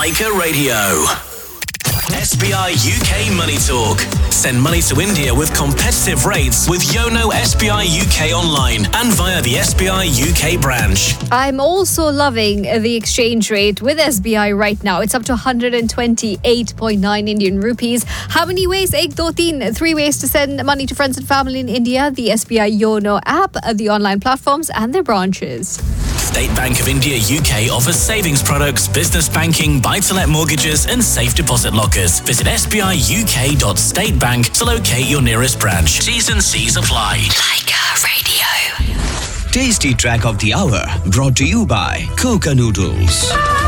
Laika Radio. SBI UK Money Talk. Send money to India with competitive rates with Yono SBI UK online and via the SBI UK branch. I'm also loving the exchange rate with SBI right now. It's up to 128.9 Indian rupees. How many ways? 1, 2, 3. 3 ways to send money to friends and family in India. The SBI Yono app, the online platforms and their branches. State Bank of India UK offers savings products, business banking, buy-to-let mortgages and safe deposit lockers. Visit sbiuk.statebank to locate your nearest branch. T's and C's apply. Laika Radio. Tasty Track of the Hour brought to you by Coca Noodles.